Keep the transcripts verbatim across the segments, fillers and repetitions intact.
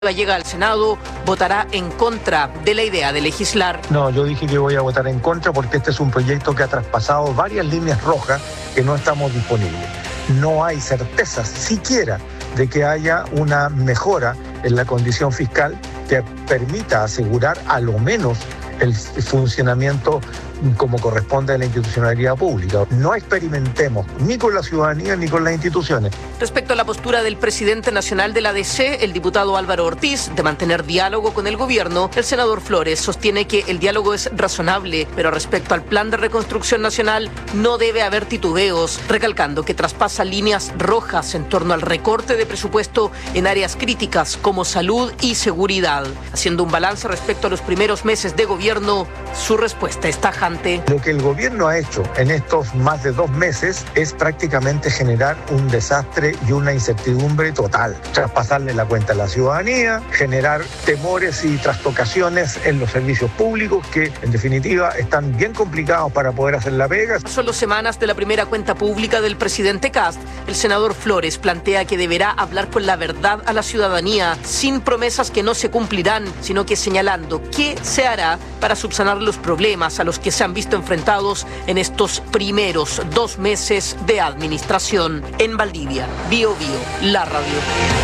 llega al Senado, votará en contra de la idea de legislar. No, yo dije que voy a votar en contra porque este es un proyecto que ha traspasado varias líneas rojas que no estamos disponibles. No hay certezas siquiera de que haya una mejora en la condición fiscal que permita asegurar a lo menos el funcionamiento como corresponde a la institucionalidad pública. No experimentemos ni con la ciudadanía ni con las instituciones. Respecto a la postura del presidente nacional de la D C, el diputado Álvaro Ortiz, de mantener diálogo con el gobierno, el senador Flores sostiene que el diálogo es razonable, pero respecto al plan de reconstrucción nacional no debe haber titubeos, recalcando que traspasa líneas rojas en torno al recorte de presupuesto en áreas críticas como salud y seguridad. Haciendo un balance respecto a los primeros meses de gobierno, su respuesta es tajante. Lo que el gobierno ha hecho en estos más de dos meses es prácticamente generar un desastre y una incertidumbre total. Traspasarle la cuenta a la ciudadanía, generar temores y trastocaciones en los servicios públicos que, en definitiva, están bien complicados para poder hacer la pega. Solo semanas de la primera cuenta pública del presidente Kast, el senador Flores plantea que deberá hablar con la verdad a la ciudadanía, sin promesas que no se cumplirán, sino que señalando qué se hará para subsanar los problemas a los que se han visto enfrentados en estos primeros dos meses de administración. En Valdivia, Bio Bio, la radio.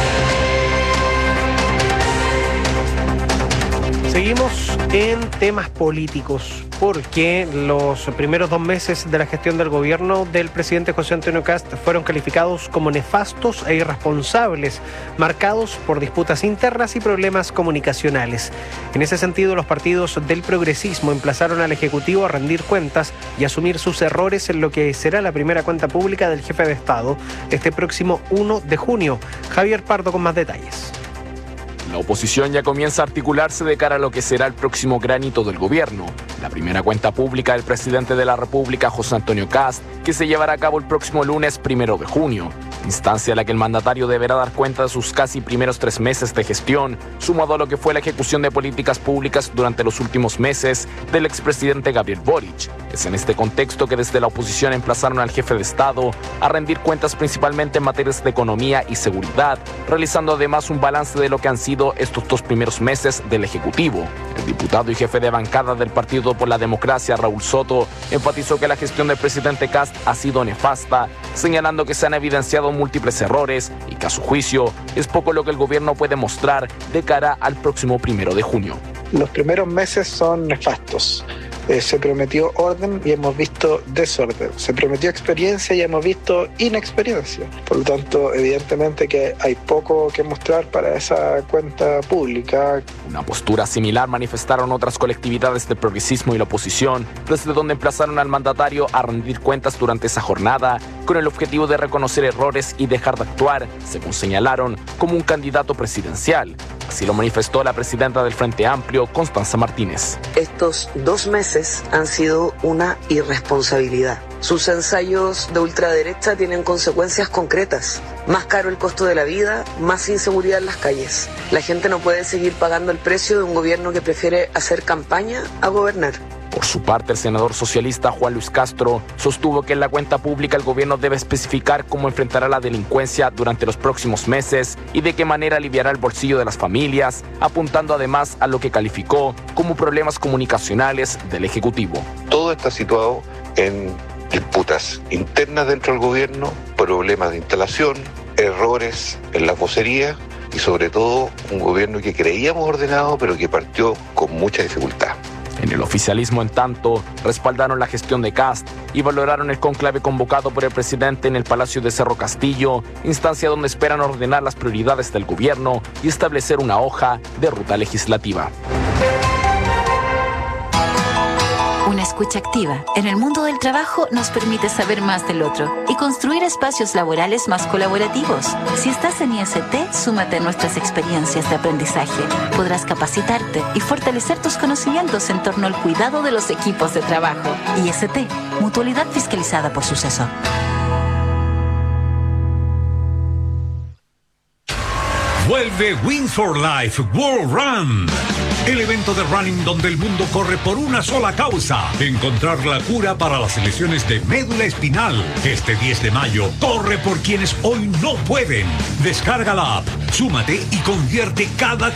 Seguimos en temas políticos, porque los primeros dos meses de la gestión del gobierno del presidente José Antonio Kast fueron calificados como nefastos e irresponsables, marcados por disputas internas y problemas comunicacionales. En ese sentido, los partidos del progresismo emplazaron al Ejecutivo a rendir cuentas y asumir sus errores en lo que será la primera cuenta pública del jefe de Estado este próximo primero de junio. Javier Pardo con más detalles. La oposición ya comienza a articularse de cara a lo que será el próximo gran hito del gobierno, la primera cuenta pública del presidente de la República, José Antonio Kast, que se llevará a cabo el próximo lunes primero de junio, instancia en la que el mandatario deberá dar cuenta de sus casi primeros tres meses de gestión, sumado a lo que fue la ejecución de políticas públicas durante los últimos meses del expresidente Gabriel Boric. Es en este contexto que desde la oposición emplazaron al jefe de Estado a rendir cuentas principalmente en materias de economía y seguridad, realizando además un balance de lo que han sido estos dos primeros meses del Ejecutivo. El diputado y jefe de bancada del Partido por la Democracia, Raúl Soto, enfatizó que la gestión del presidente Kast ha sido nefasta, señalando que se han evidenciado múltiples errores y que a su juicio es poco lo que el gobierno puede mostrar de cara al próximo primero de junio. Los primeros meses son nefastos. Eh, se prometió orden y hemos visto desorden. Se prometió experiencia y hemos visto inexperiencia. Por lo tanto, evidentemente que hay poco que mostrar para esa cuenta pública. Una postura similar manifestaron otras colectividades del progresismo y la oposición, desde donde emplazaron al mandatario a rendir cuentas durante esa jornada, con el objetivo de reconocer errores y dejar de actuar, según señalaron, como un candidato presidencial. Así lo manifestó la presidenta del Frente Amplio, Constanza Martínez. Estos dos meses han sido una irresponsabilidad. Sus ensayos de ultraderecha tienen consecuencias concretas. Más caro el costo de la vida, más inseguridad en las calles. La gente no puede seguir pagando el precio de un gobierno que prefiere hacer campaña a gobernar. Por su parte, el senador socialista Juan Luis Castro sostuvo que en la cuenta pública el gobierno debe especificar cómo enfrentará la delincuencia durante los próximos meses y de qué manera aliviará el bolsillo de las familias, apuntando además a lo que calificó como problemas comunicacionales del Ejecutivo. Todo está situado en disputas internas dentro del gobierno, problemas de instalación, errores en la vocería y sobre todo un gobierno que creíamos ordenado pero que partió con mucha dificultad. En el oficialismo, en tanto, respaldaron la gestión de Kast y valoraron el conclave convocado por el presidente en el Palacio de Cerro Castillo, instancia donde esperan ordenar las prioridades del gobierno y establecer una hoja de ruta legislativa. Una escucha activa en el mundo del trabajo nos permite saber más del otro y construir espacios laborales más colaborativos. Si estás en I S T, súmate a nuestras experiencias de aprendizaje. Podrás capacitarte y fortalecer tus conocimientos en torno al cuidado de los equipos de trabajo. I S T, mutualidad fiscalizada por Suceso. Vuelve Wings for Life World Run. El evento de running donde el mundo corre por una sola causa: encontrar la cura para las lesiones de médula espinal. Este diez de mayo, corre por quienes hoy no pueden. Descarga la app, súmate y convierte cada